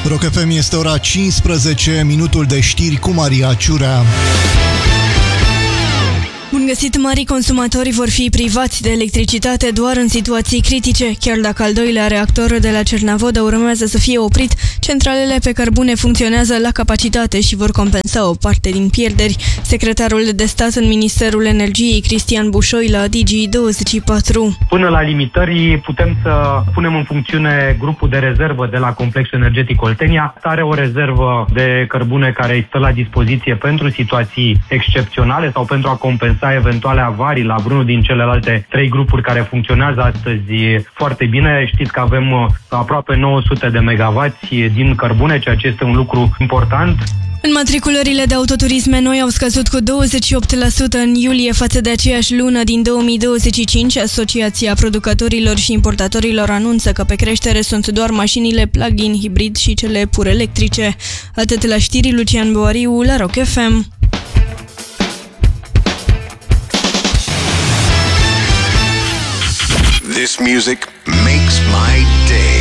Rock FM, este ora 15, minutul de știri cu Maria Ciurea. Bun găsit, marii consumatori vor fi privați de electricitate doar în situații critice. Chiar dacă al doilea reactor de la Cernavodă urmează să fie oprit, centralele pe cărbune funcționează la capacitate și vor compensa o parte din pierderi. Secretarul de stat în Ministerul Energiei, Cristian Bușoi, la Digi24. Până la limitări putem să punem în funcțiune grupul de rezervă de la Complexul Energetic Oltenia. Are o rezervă de cărbune care îi stă la dispoziție pentru situații excepționale sau pentru a compensa eventuale avarii la vreunul din celelalte 3 grupuri care funcționează astăzi foarte bine. Știți că avem aproape 900 de megawatts din cărbune, ceea ce este un lucru important. Înmatriculările de autoturisme noi au scăzut cu 28% în iulie față de aceeași lună din 2025. Asociația producătorilor și importatorilor anunță că pe creștere sunt doar mașinile plug-in hibrid și cele pur electrice. Atât la știri, Lucian Boariu, la Rock FM. This music makes my day.